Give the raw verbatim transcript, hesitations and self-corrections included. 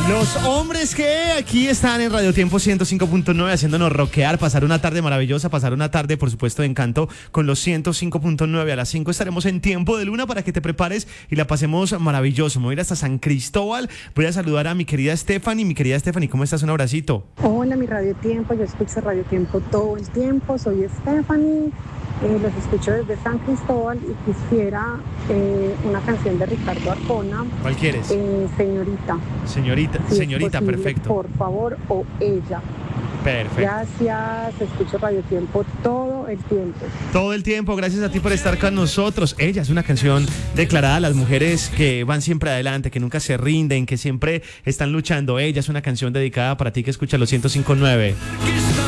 Los hombres que aquí están en Radio Tiempo ciento cinco punto nueve haciéndonos rockear, pasar una tarde maravillosa, pasar una tarde, por supuesto, de encanto con los ciento cinco punto nueve. A las cinco estaremos en Tiempo de Luna para que te prepares y la pasemos maravilloso. Me voy a ir hasta San Cristóbal. Voy a saludar a mi querida Stephanie. Mi querida Stephanie, ¿cómo estás? Un abracito. Hola, mi Radio Tiempo. Yo escucho Radio Tiempo todo el tiempo. Soy Stephanie. Eh, los escucho desde San Cristóbal y quisiera eh, una canción de Ricardo Arjona. ¿Cuál quieres? Eh, señorita. Señorita, si señorita, es posible, perfecto. Por favor, o ella. Perfecto. Gracias, escucho Radio Tiempo todo el tiempo. Todo el tiempo, gracias a ti por estar con nosotros. Ella es una canción declarada a las mujeres que van siempre adelante, que nunca se rinden, que siempre están luchando. Ella es una canción dedicada para ti que escucha los ciento cinco punto nueve.